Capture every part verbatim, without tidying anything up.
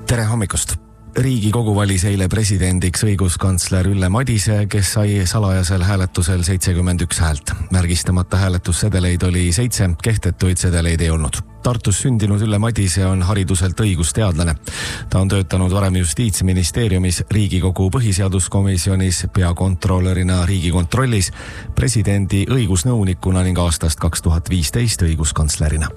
Tere hommikust! Riigikogu valis eile presidendiks õiguskantsler Ülle Madise, kes sai salajasel hääletusel seitsekümmend üks häält. Märgistamata hääletussedeleid oli seitse, kehtetuid sedeleid ei olnud. Tartus sündinud Ülle Madise on hariduselt õigusteadlane. Ta on töötanud varem Justiitsministeeriumis, Riigikogu põhiseaduskomisjonis, peakontrolörina Riigikontrollis, presidendi õigusnõunikuna ning aastast kaks tuhat viisteist õiguskantslerina.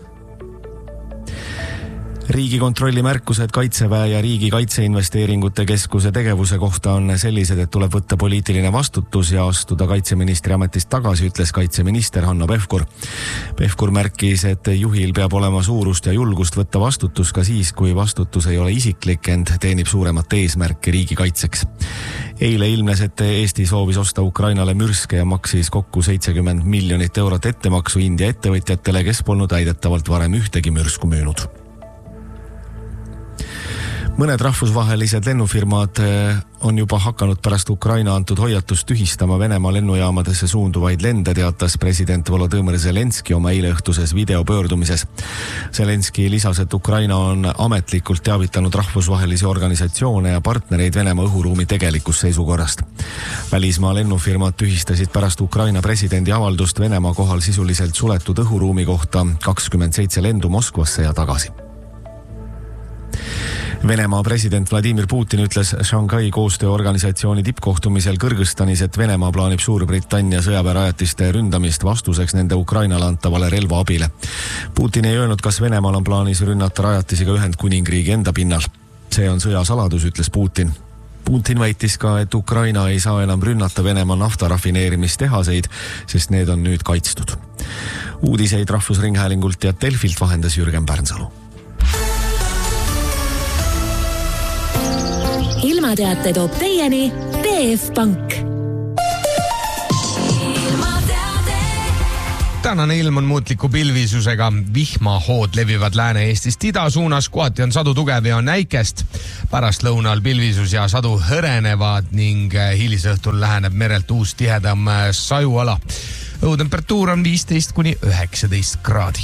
Riigikontrolli märkused Kaitseväe ja Riigi Kaitseinvesteeringute Keskuse tegevuse kohta on sellised, et tuleb võtta poliitiline vastutus ja astuda kaitseministri ametist tagasi, ütles kaitseminister Hanno Pevkur. Pevkur märkis, et juhil peab olema suurust ja julgust võtta vastutus ka siis, kui vastutus ei ole isiklik, ent teenib suuremat eesmärki riigi kaitseks. Eile ilmnes, et Eesti soovis osta Ukrainale mürske ja maksis kokku seitsekümmend miljonit eurot ettemaksu India ettevõtjatele, kes polnud väidetavalt varem ühtegi mürsku müünud. Mõned rahvusvahelised lennufirmad on juba hakanud pärast Ukraina antud hoiatust tühistama Venemaa lennujaamadesse suunduvaid lende, teatas president Volodõmõr Zelenski oma eileõhtuses videopöördumises. Zelenski lisas, et Ukraina on ametlikult teavitanud rahvusvahelisi organisatsioone ja partnereid Venemaa õhuruumi tegelikust seisukorrast. Välismaa lennufirmad tühistasid pärast Ukraina presidendi avaldust Venemaa kohal sisuliselt suletud õhuruumi kohta kakskümmend seitse lendu Moskvasse ja tagasi. Venemaa president Vladimir Putin ütles Shanghai koostööorganisatsiooni tippkohtumisel Kõrgõzstanis, et Venemaa plaanib Suurbritannia sõjaväerajatiste ründamist vastuseks nende Ukrainale antavale relvaabile. Putin ei öelnud, kas Venemaal on plaanis rünnata rajatisi ka Ühendkuningriigi enda pinnal. See on sõjasaladus, ütles Putin. Putin väitis ka, et Ukraina ei saa enam rünnata Venemaa naftarafineerimistehaseid, sest need on nüüd kaitstud. Uudiseid Rahvusringhäälingult ja Delfilt vahendas Jürgen Pärnsalu. Ilmateate toob teieni T F Pank. Tänane ilm on muutliku pilvisusega. Vihmahood levivad Lääne-Eestist ida suunas, kohati on sadu tugev ja näikest. Pärast lõunal pilvisus ja sadu hõrenevad ning hilisõhtul läheneb merelt uus tihedam sajuala. Õhutemperatuur on viisteist kuni üheksateist kraadi.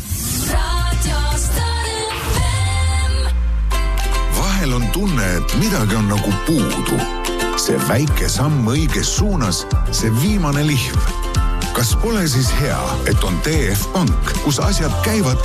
Vahel on tunne, et midagi on nagu puudu. See väike samm õiges suunas, see viimane lihv. Kas pole siis hea, et on T F Pank, kus asjad käivad